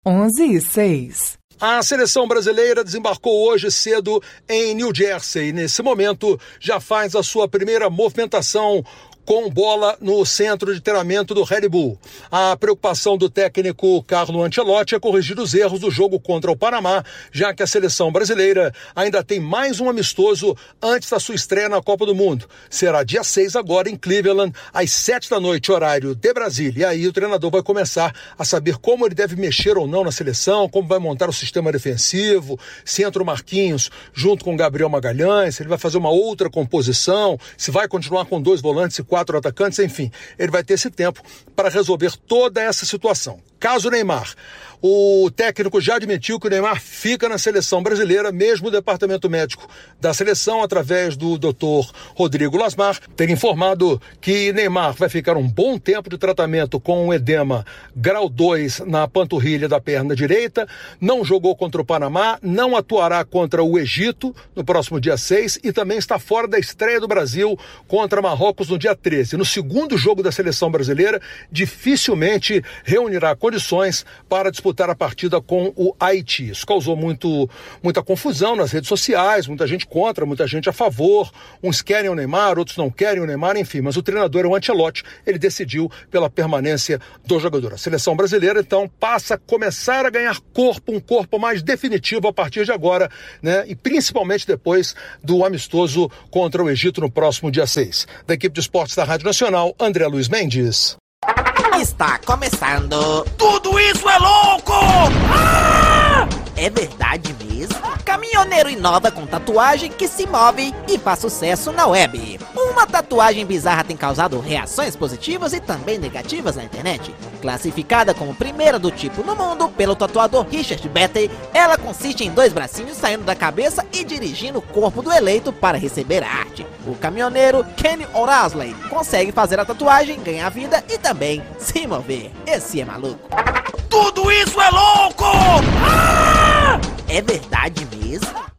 11:06. A seleção brasileira desembarcou hoje cedo em New Jersey. Nesse momento, já faz a sua primeira movimentação com bola no centro de treinamento do Red Bull. A preocupação do técnico Carlo Ancelotti é corrigir os erros do jogo contra o Panamá, já que a seleção brasileira ainda tem mais um amistoso antes da sua estreia na Copa do Mundo. Será dia 6 agora em Cleveland, às 7 da noite, horário de Brasília. E aí o treinador vai começar a saber como ele deve mexer ou não na seleção, como vai montar o sistema defensivo, se entra o Marquinhos junto com o Gabriel Magalhães, se ele vai fazer uma outra composição, se vai continuar com 2 volantes e 4 atacantes, enfim, ele vai ter esse tempo para resolver toda essa situação. Caso Neymar, o técnico já admitiu que o Neymar fica na seleção brasileira, mesmo o departamento médico da seleção, através do Dr. Rodrigo Lasmar, ter informado que Neymar vai ficar um bom tempo de tratamento com um edema grau 2 na panturrilha da perna direita, não jogou contra o Panamá, não atuará contra o Egito no próximo dia 6 e também está fora da estreia do Brasil contra Marrocos no dia 13. No segundo jogo da seleção brasileira, dificilmente reunirá condições para disputar a partida com o Haiti. Isso causou muita confusão nas redes sociais, muita gente contra, muita gente a favor. Uns querem o Neymar, outros não querem o Neymar, enfim. Mas o treinador é o Ancelotti, ele decidiu pela permanência do jogador. A seleção brasileira, então, passa a começar a ganhar corpo, um corpo mais definitivo a partir de agora, né? E principalmente depois do amistoso contra o Egito no próximo dia 6. Da equipe de esportes da Rádio Nacional, André Luiz Mendes. Está começando. Tudo isso é louco! Ah! É verdade mesmo? Caminhoneiro inova com tatuagem que se move e faz sucesso na web. Uma tatuagem bizarra tem causado reações positivas e também negativas na internet. Classificada como primeira do tipo no mundo pelo tatuador Richard Betty, ela consiste em 2 bracinhos saindo da cabeça e dirigindo o corpo do eleito para receber a arte. O caminhoneiro Kenny Orasley consegue fazer a tatuagem, ganhar vida e também se mover. Esse é maluco. Tudo isso é louco! Ah! É verdade mesmo?